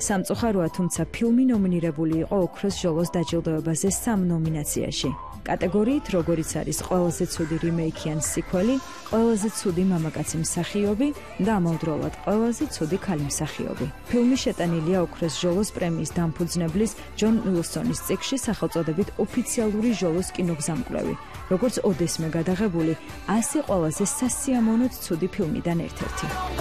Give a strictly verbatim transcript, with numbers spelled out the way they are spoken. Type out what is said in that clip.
სამწუხაროა, თუმცა ფილმი ნომინირებული იყო ოქროს ჟოლოს დაჯილდოებაზე სამ ნომინაციაში. კატეგორიით, როგორიც არის ყველაზე ცუდი რიმეიკი ან სიკველი, ყველაზე ცუდი მამაკაცი მსახიობი და ამავდროულად ყველაზე ცუდი ქალი მსახიობი. ფილმი შეტანილია ოქროს ჟოლოს პრემიის დამფუძნებლის ჯონ უილსონის წიგნში სახელწოდებით ოფიციალური ჟოლოს კინოგზამკვლევი, როგორც ოდესმე გადაღებული ასი ყველაზე სასიამოვნოდ ცუდი ფილმიდან ერთ-ერთი.